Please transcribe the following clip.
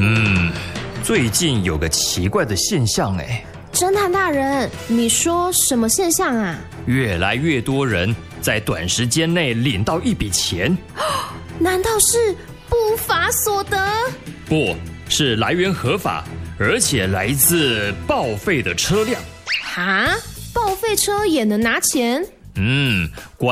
最近有个奇怪的现象哎。 侦探大人，你说什么现象啊？ 越来越多人在短时间内领到一笔钱。 难道是不法所得？ 不是，来源合法，而且来自报废的车辆。 哈？报废车也能拿钱？